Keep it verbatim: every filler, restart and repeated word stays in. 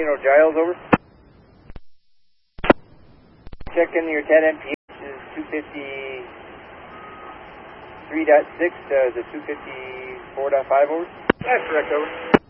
Giles, over. Check in your ten M P H is two fifty-three point six to the two fifty-four point five, over. That's correct, over.